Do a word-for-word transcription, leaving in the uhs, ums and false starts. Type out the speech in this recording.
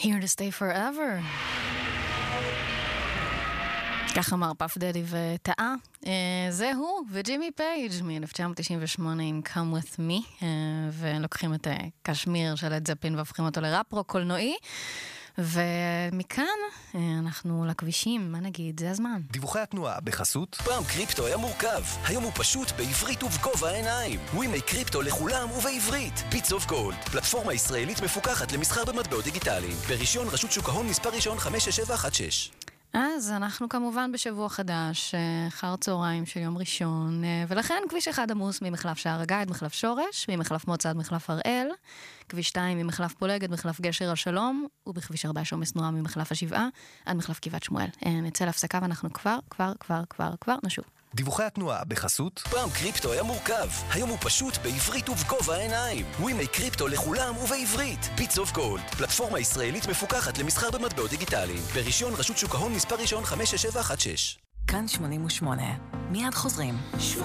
Here to stay forever. כך אמר פאף דדי וטעה. זהו, וג'ימי פייג' מ-אלף תשע מאות תשעים ושמונה עם Come With Me, ולוקחים את קשמיר של לד זפלין והופכים אותו לראפ רוק קולנועי. ומכאן אנחנו לכבישים, מה נגיד, זה הזמן. דיווחי התנועה בחסות. פעם קריפטו היה מורכב, היום הוא פשוט בעברית ובגובה העיניים. ווימי קריפטו לכולם ובעברית. ביטס אוף גולד, פלטפורמה ישראלית מפוקחת למסחר במטבעות דיגיטליים. ברישיון רשות שוק ההון מספר ראשון חמש שש שבע אחת שש. אז אנחנו כמובן בשבוע חדש, אחר צהריים של יום ראשון, ולכן כביש אחד עמוס ממחלף שער הגיא עד מחלף שורש, ממחלף מוצא עד מחלף הראל, כביש שתיים ממחלף פולג עד מחלף גשר השלום, ובכביש ארבע יש עומס תנועה ממחלף השבעה עד מחלף גבעת שמואל. נצא להפסקה ואנחנו כבר, כבר, כבר, כבר, כבר נשוב. דיווחי התנועה בחסות. פעם קריפטו היה מורכב, היום הוא פשוט בעברית ובגובה העיניים. ווימי קריפטו לכולם ובעברית. ביטס אוף גולד, פלטפורמה ישראלית מפוקחת למסחר במטבעות דיגיטליים. ברישיון רשות שוק ההון מספר ראשון חמש שש שבע אחת שש. כאן שמונים ושמונה. מיד חוזרים.